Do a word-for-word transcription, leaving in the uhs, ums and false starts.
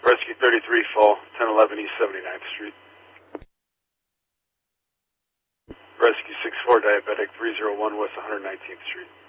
Rescue thirty-three, fall, ten eleven East seventy-ninth Street. Rescue six four, diabetic, three oh one West one hundred nineteenth Street.